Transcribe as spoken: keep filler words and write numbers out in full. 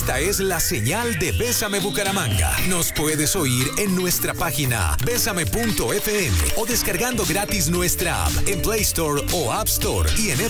Esta es la señal de Bésame Bucaramanga. Nos puedes oír en nuestra página bésame punto f m o descargando gratis nuestra app en Play Store o App Store y en f